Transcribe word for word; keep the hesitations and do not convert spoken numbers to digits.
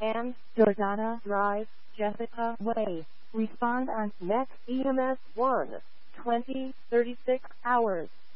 and Jordana Drive, Jessica Way. Respond on next E M S one, twenty, thirty-six hours.